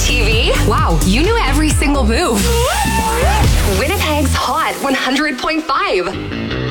TV. Wow, you knew every single move. Winnipeg's Hot 100.5.